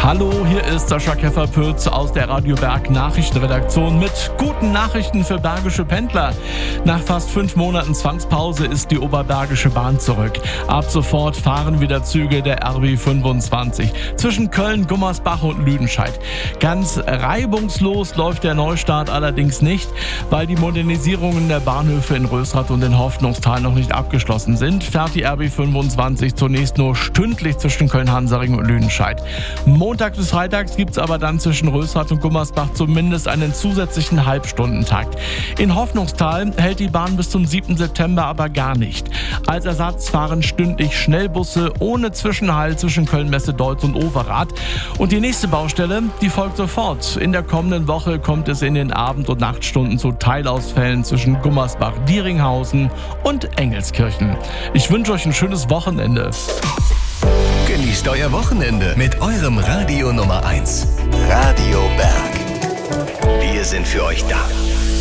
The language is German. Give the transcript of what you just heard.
Hallo, hier ist Sascha Kefferpütz aus der Radio Berg Nachrichtenredaktion mit guten Nachrichten für bergische Pendler. Nach fast 5 Monaten Zwangspause ist die Oberbergische Bahn zurück. Ab sofort fahren wieder Züge der RB 25 zwischen Köln, Gummersbach und Lüdenscheid. Ganz reibungslos läuft der Neustart allerdings nicht, weil die Modernisierungen der Bahnhöfe in Rösrath und in Hoffnungstal noch nicht abgeschlossen sind, fährt die RB 25 zunächst nur stündlich zwischen Köln-Hansaring und Lüdenscheid. Montag bis Freitags gibt es aber dann zwischen Rösrath und Gummersbach zumindest einen zusätzlichen Halbstundentakt. In Hoffnungstal hält die Bahn bis zum 7. September aber gar nicht. Als Ersatz fahren stündlich Schnellbusse ohne Zwischenhalt zwischen Köln-Messe-Deutz und Overath. Und die nächste Baustelle, die folgt sofort. In der kommenden Woche kommt es in den Abend- und Nachtstunden zu Teilausfällen zwischen Gummersbach, Dieringhausen und Engelskirchen. Ich wünsche euch ein schönes Wochenende. Genießt euer Wochenende mit eurem Radio Nummer 1. Radio Berg. Wir sind für euch da.